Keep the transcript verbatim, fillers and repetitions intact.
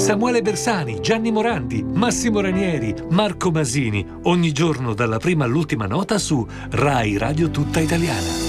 Samuele Bersani, Gianni Morandi, Massimo Ranieri, Marco Masini, ogni giorno dalla prima all'ultima nota su Rai Radio Tutta Italiana.